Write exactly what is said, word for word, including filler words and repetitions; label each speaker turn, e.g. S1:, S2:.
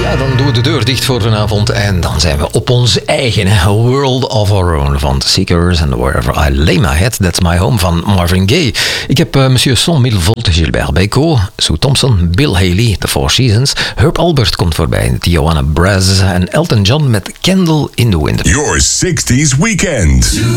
S1: Ja, dan doen we de deur dicht voor vanavond en dan zijn we op ons eigen hè. World of Our Own van The Seekers and Wherever I Lay My Head, That's My Home van Marvin Gaye. Ik heb uh, Monsieur Son Middelvolt, Gilbert Bécaud, Sue Thompson, Bill Haley, The Four Seasons, Herb Albert komt voorbij, Joanna Brass en Elton John met Candle in the Wind.
S2: Your sixties weekend.